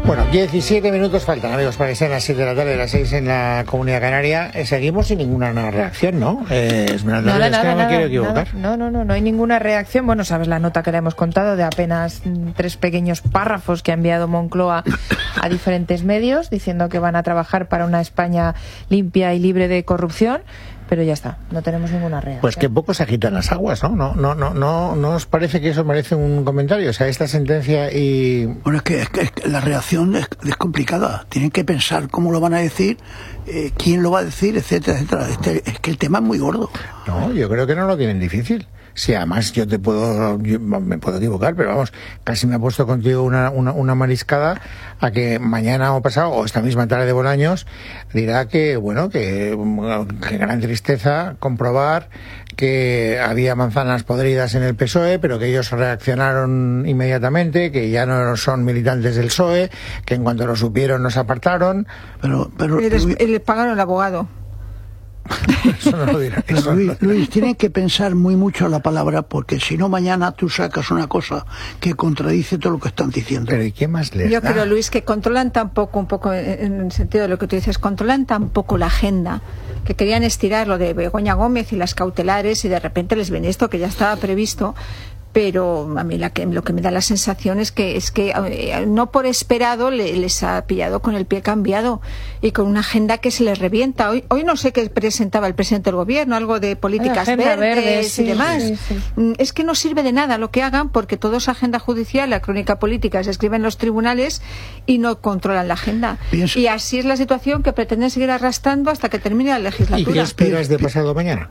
Bueno, 17 minutos faltan, amigos, para que sean las 7 de la tarde, las 6 en la Comunidad Canaria. Seguimos sin ninguna reacción, ¿no? Nada, no me quiero equivocar. No hay ninguna reacción. Bueno, sabes la nota que le hemos contado de apenas 3 pequeños párrafos que ha enviado Moncloa a diferentes medios diciendo que van a trabajar para una España limpia y libre de corrupción. Pero ya está, no tenemos ninguna reacción. Pues que poco se agitan las aguas, ¿no? ¿No os parece que eso merece un comentario? O sea, esta sentencia y... Bueno, es que la reacción es complicada. Tienen que pensar cómo lo van a decir, quién lo va a decir, etcétera, etcétera. Es que el tema es muy gordo. No, yo creo que no lo tienen difícil. Sí, además yo me puedo equivocar, pero vamos, casi me ha puesto contigo una mariscada a que mañana o pasado, o esta misma tarde de Bolaños, dirá que, bueno, que gran tristeza comprobar que había manzanas podridas en el PSOE, pero que ellos reaccionaron inmediatamente, que ya no son militantes del PSOE, que en cuanto lo supieron nos apartaron. Pero les pagaron el abogado. Eso no lo dirá. Luis, tienen que pensar muy mucho la palabra, porque si no mañana tú sacas una cosa que contradice todo lo que están diciendo. Pero ¿y qué más les Yo da? creo, Luis, que controlan tampoco, un poco en el sentido de lo que tú dices, controlan tampoco la agenda, que querían estirar lo de Begoña Gómez y las cautelares y de repente les viene esto que ya estaba previsto. Pero a mí lo que me da la sensación es que no por esperado les ha pillado con el pie cambiado y con una agenda que se les revienta. Hoy no sé qué presentaba el presidente del gobierno, algo de políticas verdes y demás. Sí. Es que no sirve de nada lo que hagan, porque todo es agenda judicial, la crónica política se escribe en los tribunales y no controlan la agenda. Y así es la situación que pretenden seguir arrastrando hasta que termine la legislatura. ¿Y qué esperas de pasado mañana?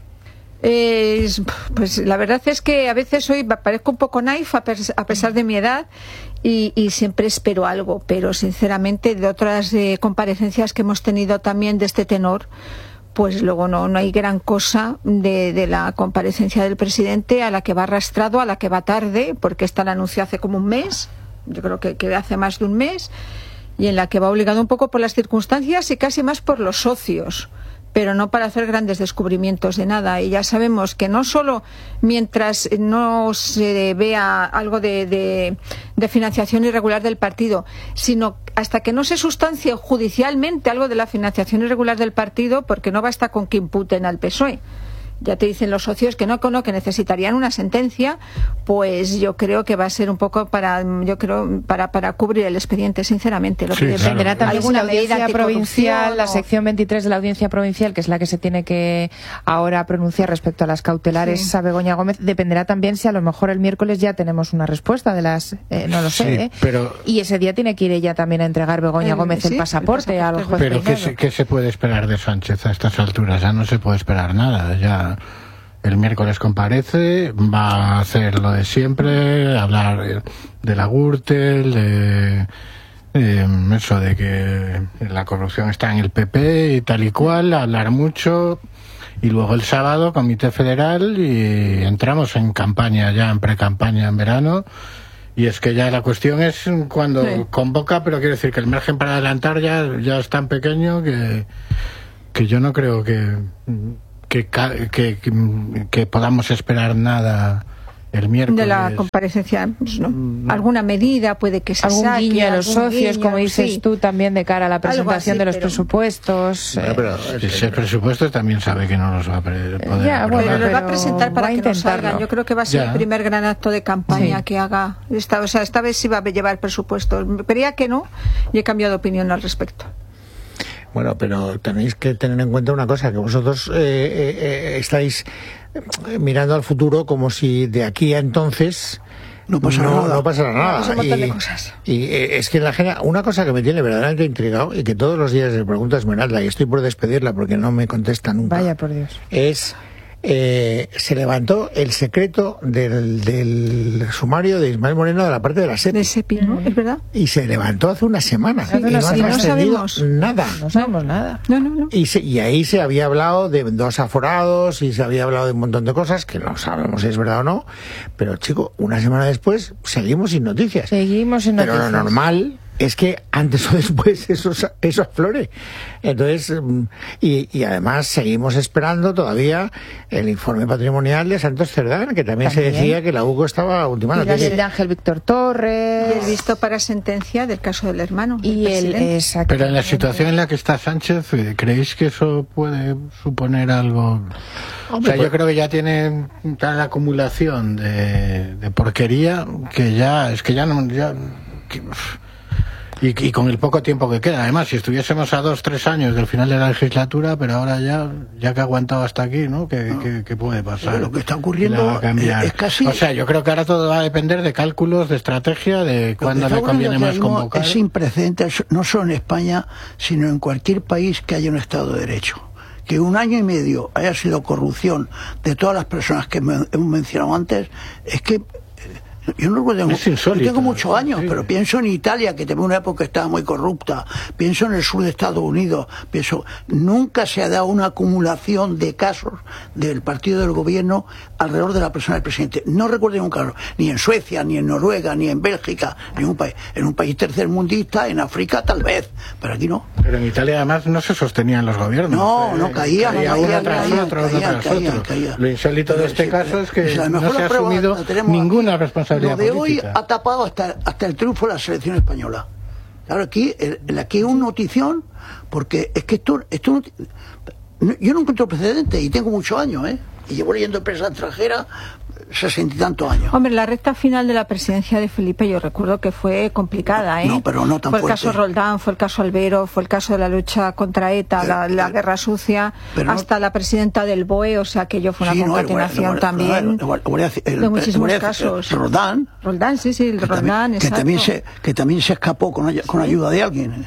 Pues la verdad es que a veces hoy parezco un poco naif a pesar de mi edad y siempre espero algo, pero sinceramente de otras comparecencias que hemos tenido también de este tenor, pues luego no hay gran cosa de la comparecencia del presidente, a la que va arrastrado, a la que va tarde, porque esta la anunció hace como un mes, yo creo que hace más de un mes, y en la que va obligado un poco por las circunstancias y casi más por los socios, pero no para hacer grandes descubrimientos de nada. Y ya sabemos que no solo mientras no se vea algo de financiación irregular del partido, sino hasta que no se sustancie judicialmente algo de la financiación irregular del partido, porque no basta con que imputen al PSOE. Ya te dicen los socios que no, que necesitarían una sentencia, pues yo creo que va a ser un poco para cubrir el expediente, sinceramente. Lo que dependerá también alguna si la audiencia provincial, la sección 23 de la audiencia provincial, que es la que se tiene que ahora pronunciar respecto a las cautelares a Begoña Gómez, dependerá también si a lo mejor el miércoles ya tenemos una respuesta de las, no lo sé, pero... y ese día tiene que ir ella también a entregar Begoña Gómez el pasaporte al juez. Pero ¿qué se puede esperar de Sánchez a estas alturas? Ya no se puede esperar nada, ya. El miércoles comparece, va a hacer lo de siempre, hablar de la Gürtel, de eso de que la corrupción está en el PP y tal y cual, hablar mucho, y luego el sábado Comité Federal y entramos en campaña ya, en pre-campaña en verano, y es que ya la cuestión es cuando convoca, pero quiero decir que el margen para adelantar ya es tan pequeño que yo no creo que podamos esperar nada el miércoles. De la comparecencia, pues no. Alguna medida puede que se algún saque. Guiño a los socios, como dices tú, también de cara a la presentación así, de los presupuestos. Pero ese presupuesto también sabe que no los va a poder aprobar. Pero lo va a presentar para que no salgan. Yo creo que va a ser el primer gran acto de campaña que haga. Esta vez sí va a llevar presupuesto. Creía que no y he cambiado de opinión al respecto. Bueno, pero tenéis que tener en cuenta una cosa, que vosotros estáis mirando al futuro como si de aquí a entonces no pasará nada. Un montón de cosas. Y es que en la agenda, una cosa que me tiene verdaderamente intrigado y que todos los días le pregunto a Esmeralda, y estoy por despedirla porque no me contesta nunca. Vaya por Dios. Es... se levantó el secreto del sumario de Ismael Moreno de la parte de la SEPI. De SEPI, ¿no? ¿Es verdad? Y se levantó hace una semana. Y no sabemos nada. No sabemos nada. No. Y ahí se había hablado de 2 aforados y se había hablado de un montón de cosas que no sabemos si es verdad o no. Pero, chico, una semana después seguimos sin noticias. Pero lo es que antes o después eso aflore. Entonces, y además seguimos esperando todavía el informe patrimonial de Santos Cerdán, que también se decía que la UCO estaba ultimando. Y el de Ángel Víctor Torres. Y el visto para sentencia del caso del hermano. Y pero en la situación en la que está Sánchez, ¿creéis que eso puede suponer algo? Hombre, o sea, yo creo que ya tiene tal acumulación de porquería que ya es que ya no y con el poco tiempo que queda. Además, si estuviésemos a 2-3 años del final de la legislatura, pero ahora ya que ha aguantado hasta aquí, ¿no? ¿Qué puede pasar? Lo que está ocurriendo es casi... O sea, yo creo que ahora todo va a depender de cálculos, de estrategia, de cuándo le conviene más convocar. Es sin precedentes, no solo en España, sino en cualquier país que haya un Estado de Derecho. Que 1 año y medio haya sido corrupción de todas las personas que hemos mencionado antes, es que yo no recuerdo, yo tengo muchos años, sí. Pero pienso en Italia, que también una época estaba muy corrupta, pienso en el sur de Estados Unidos, nunca se ha dado una acumulación de casos del partido del gobierno alrededor de la persona del presidente. No recuerdo ningún caso, ni en Suecia, ni en Noruega, ni en Bélgica, ningún país. En un país tercermundista, en África tal vez, pero aquí no. Pero en Italia además no se sostenían los gobiernos. No caían. Uno tras otro. Lo insólito de este caso es que no se ha asumido ninguna responsabilidad. Lo de política. hoy ha tapado hasta el triunfo de la selección española. Claro, aquí es una notición, porque es que esto yo no encuentro precedentes y tengo muchos años, y llevo leyendo prensa extranjera 60 y tantos años. Hombre, la recta final de la presidencia de Felipe yo recuerdo que fue complicada, No, pero no tan Fue el fuerte. caso Roldán, fue el caso Albero, fue el caso de la lucha contra ETA, la guerra sucia, hasta la presidenta del BOE, o sea que yo fue una concatenación también de muchísimos casos. Roldán, sí, el Roldán, que también se escapó con ayuda de alguien.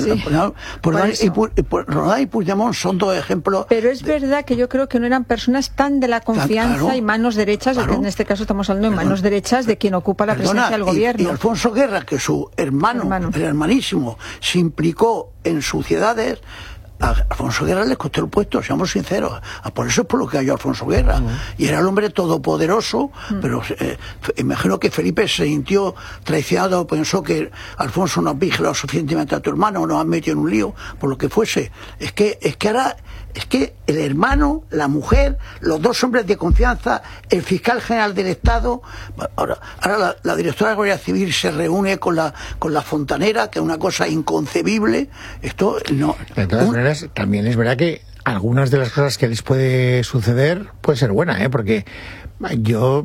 Roldán y Puigdemont son 2 ejemplos. Pero es verdad que yo creo que no eran personas tan de la confianza y manos derechas, que en este caso estamos hablando de manos derechas de quien ocupa la presidencia del gobierno. Y Alfonso Guerra, que su hermano, el hermanísimo, se implicó en suciedades. A Alfonso Guerra le costó el puesto, seamos sinceros. Por eso es por lo que cayó Alfonso Guerra. Y era el hombre todopoderoso, pero imagino que Felipe se sintió traicionado, pensó que Alfonso no ha vigilado suficientemente a tu hermano, nos ha metido en un lío, por lo que fuese. Es que ahora, el hermano, la mujer, los 2 hombres de confianza, el fiscal general del Estado, ahora la directora de la Guardia Civil se reúne con la fontanera, que es una cosa inconcebible. Esto no. De todas maneras, también es verdad que algunas de las cosas que les puede suceder puede ser buena, porque yo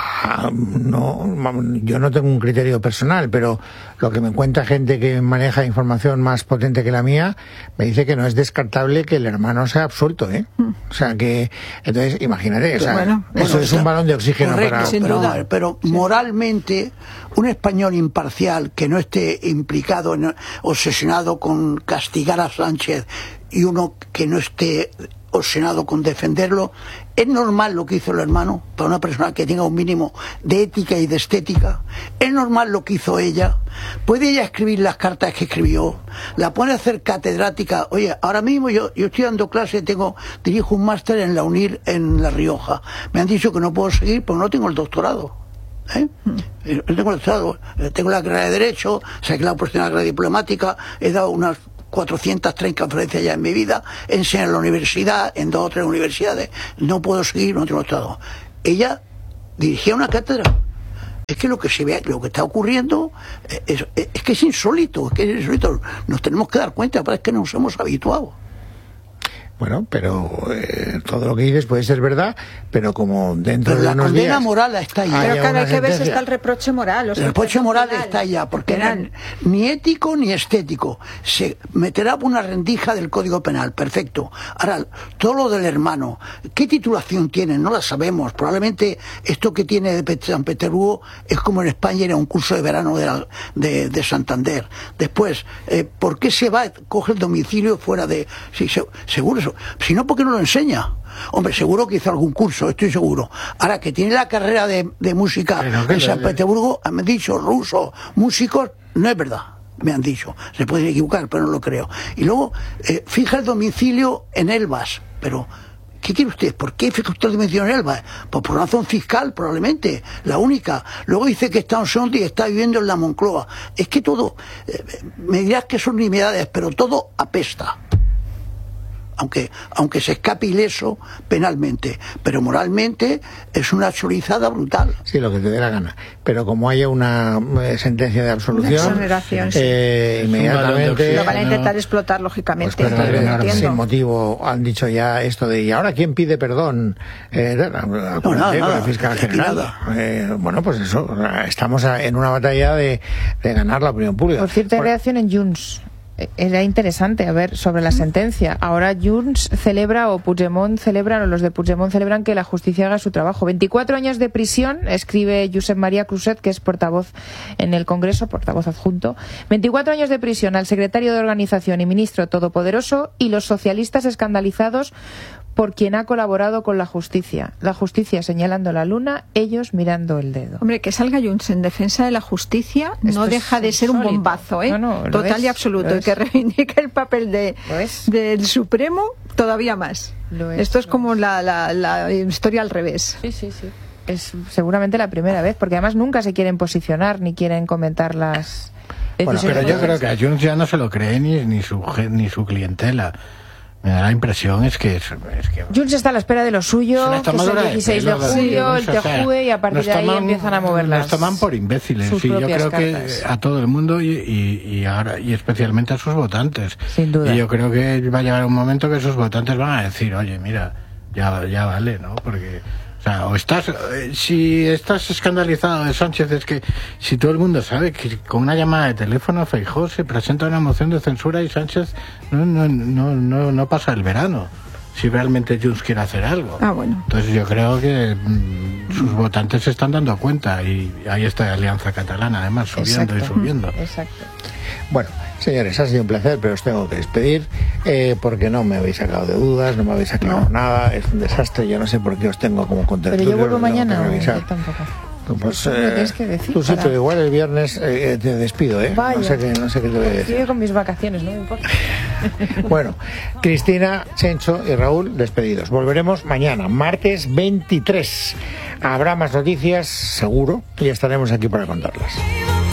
no tengo un criterio personal, pero lo que me cuenta gente que maneja información más potente que la mía me dice que no es descartable que el hermano sea absuelto, O sea que, entonces imagínate, eso es un balón de oxígeno. Correcto, pero moralmente un español imparcial que no esté implicado, obsesionado con castigar a Sánchez, y uno que no esté obsesionado con defenderlo, ¿es normal lo que hizo el hermano para una persona que tenga un mínimo de ética y de estética? ¿Es normal lo que hizo ella? ¿Puede ella escribir las cartas que escribió? ¿La pone a hacer catedrática? Oye, ahora mismo yo estoy dando clase, dirijo un máster en la UNIR en La Rioja. Me han dicho que no puedo seguir porque no tengo el doctorado. Yo tengo el doctorado, tengo la carrera de Derecho, saqué la oportunidad de la carrera diplomática, he dado unas 430 conferencias ya en mi vida, enseñé en la universidad, en 2 o 3 universidades, no puedo seguir, no tengo estado. Ella dirigía una cátedra. Es que lo que se ve, lo que está ocurriendo es que es insólito, nos tenemos que dar cuenta, parece que nos hemos habituado. Bueno, pero todo lo que dices puede ser verdad, pero como dentro de unos días... la condena moral está ahí. Pero cada vez que ves está el reproche moral. El reproche moral está allá, porque ni ético ni estético. Se meterá una rendija del Código Penal, perfecto. Ahora, todo lo del hermano, ¿qué titulación tiene? No la sabemos. Probablemente esto que tiene de San Petersburgo es como en España era un curso de verano de Santander. Después, ¿por qué se va, coge el domicilio fuera de... Sí, seguro eso. Si no, ¿por qué no lo enseña? Hombre, seguro que hizo algún curso, estoy seguro. Ahora, que tiene la carrera de música en San Petersburgo, me han dicho rusos, músicos, no es verdad. Me han dicho, se pueden equivocar, pero no lo creo. Y luego, fija el domicilio en Elvas, pero ¿Qué quiere usted? ¿Por qué fija usted dimensión Elba? Pues por razón fiscal, probablemente, la única. Luego dice que está en Sonti y está viviendo en la Moncloa. Es que todo, me dirás que son nimiedades, pero todo apesta. Aunque se escape ileso penalmente, pero moralmente es una chorizada brutal. Sí, lo que te dé la gana. Pero como haya una sentencia de absolución, exoneración, sí. Inmediatamente Lo van a intentar explotar, lógicamente. pues, pero lo entiendo. sin motivo han dicho ya esto de ¿y ahora quién pide perdón? Con el fiscal general. Bueno, pues eso, estamos en una batalla de ganar la opinión pública. Por cierto, hay reacción en Junts. Era interesante a ver sobre la sentencia. Ahora Junts celebra, o Puigdemont celebran, o los de Puigdemont celebran que la justicia haga su trabajo. 24 años de prisión, escribe Josep María Cruzet, que es portavoz en el Congreso, portavoz adjunto. 24 años de prisión al secretario de Organización y ministro todopoderoso, y los socialistas escandalizados por quien ha colaborado con la justicia. La justicia señalando la luna, ellos mirando el dedo. Hombre, que salga Junts en defensa de la justicia no deja de ser un bombazo, ¿eh? Total y absoluto. Y que reivindique el papel del Supremo todavía más. Esto es como la historia al revés. Sí. Es seguramente la primera vez, porque además nunca se quieren posicionar ni quieren comentar las decisiones. Bueno, pero yo creo que a Junts ya no se lo cree ni su clientela. Me da la impresión es que Junts está a la espera de lo suyo, que es el 16 de julio, el TJUE, y a partir de ahí empiezan a mover las... Nos toman por imbéciles. sus Sí, yo creo cartas. que a todo el mundo y especialmente a sus votantes. Sin duda. Y yo creo que va a llegar un momento que sus votantes van a decir, oye, mira, ya vale, ¿no? Porque... O sea, si estás escandalizado de Sánchez, es que si todo el mundo sabe que con una llamada de teléfono Feijóo se presenta una moción de censura y Sánchez no pasa el verano, si realmente Junts quiere hacer algo. Bueno. Entonces yo creo que sus votantes se están dando cuenta, y ahí está la Alianza Catalana, además, subiendo y subiendo. Exacto. Bueno, señores, ha sido un placer, pero os tengo que despedir porque no me habéis sacado de dudas, no me habéis aclarado nada, es un desastre, yo no sé por qué os tengo como contertulio. Pero yo vuelvo mañana, yo tampoco. Pues tienes que decir, tú sí, pero igual el viernes te despido, ¿eh? Vaya. No sé qué te voy a decir. Sigue con mis vacaciones, no me importa. Bueno, Cristina, Chencho y Raúl, despedidos. Volveremos mañana, martes 23. Habrá más noticias, seguro, y estaremos aquí para contarlas.